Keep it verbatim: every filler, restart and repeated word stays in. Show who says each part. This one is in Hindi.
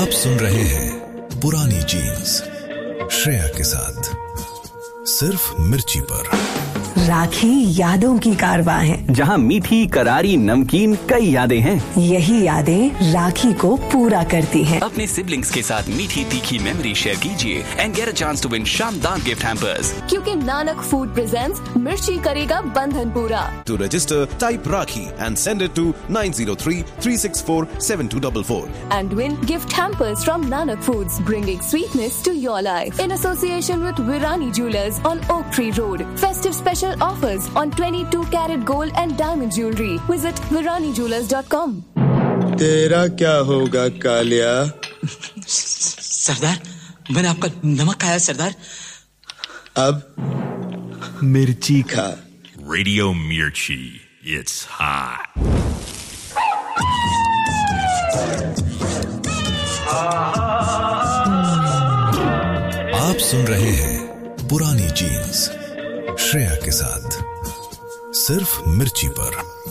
Speaker 1: आप सुन रहे हैं पुरानी जीन्स श्रेया के साथ सिर्फ मिर्ची पर।
Speaker 2: राखी यादों की कारवां है,
Speaker 3: जहाँ मीठी करारी नमकीन कई यादें हैं।
Speaker 2: यही यादें राखी को पूरा करती हैं।
Speaker 4: अपने सिबलिंग्स के साथ मीठी तीखी मेमोरी शेयर कीजिए and get a chance to win शानदार गिफ्ट हैम्पर्स।
Speaker 5: क्योंकि नानक फूड प्रेजेंट्स मिर्ची करेगा बंधन पूरा।
Speaker 6: To register, type Rakhi and send it to nine zero three, three six four, seven two four four.
Speaker 5: And win gift hampers from Nanak Foods, bringing sweetness to your life. In association with Virani Jewelers on Oak Tree Road. Festive special offers on twenty-two carat gold and diamond jewelry. Visit virani jewelers dot com.
Speaker 7: तेरा क्या होगा कालिया?
Speaker 8: सरदार, मैंने आपका नमक खाया सरदार।
Speaker 7: अब मिर्ची खा।
Speaker 9: Radio Mirchi, it's hot.
Speaker 1: आप सुन रहे हैं पुरानी जीन्स श्रेया के साथ सिर्फ मिर्ची पर।